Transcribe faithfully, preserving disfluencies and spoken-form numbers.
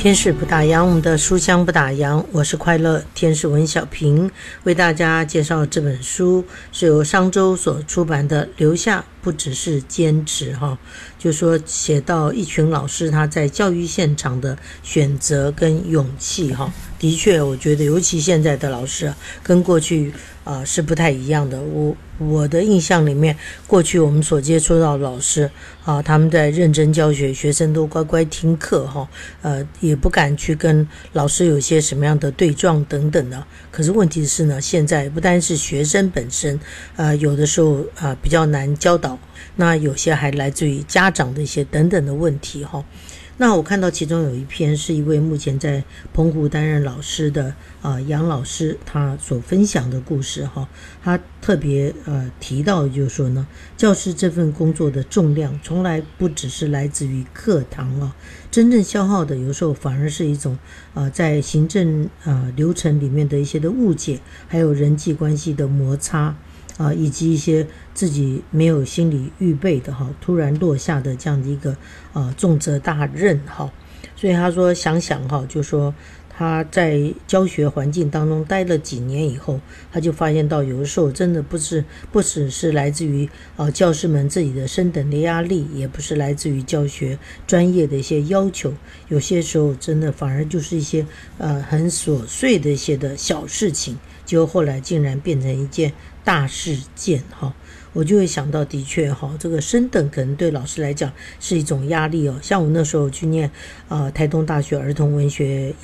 天使不打烊，我们的书香不打烊，我是快乐天使文小平，为大家介绍这本书是由商周所出版的《留下不只是坚持》哈，就说写到一群老师他在教育现场的选择跟勇气哈。的确，我觉得尤其现在的老师啊，跟过去啊、呃、是不太一样的。我我的印象里面，过去我们所接触到的老师啊，他们在认真教学，学生都乖乖听课哈，呃，也不敢去跟老师有些什么样的对撞等等的。可是问题是呢，现在不单是学生本身，呃，有的时候啊、呃、比较难教导，那有些还来自于家长的一些等等的问题哈。那我看到其中有一篇是一位目前在澎湖担任老师的啊、呃、杨老师他所分享的故事哈，他特别呃提到就是说呢，教师这份工作的重量从来不只是来自于课堂啊，真正消耗的有时候反而是一种呃在行政呃流程里面的一些的误解，还有人际关系的摩擦。啊，以及一些自己没有心理预备的哈，突然落下的这样的一个啊重责大任哈，所以他说想想哈，就说他在教学环境当中待了几年以后，他就发现到有的时候真的不是不只是来自于啊教师们自己的升等的压力，也不是来自于教学专业的一些要求，有些时候真的反而就是一些呃很琐碎的一些的小事情，结果后来竟然变成一件大事件哈，我就会想到，的确哈，这个升等可能对老师来讲是一种压力哦。像我那时候去念呃台东大学儿童文学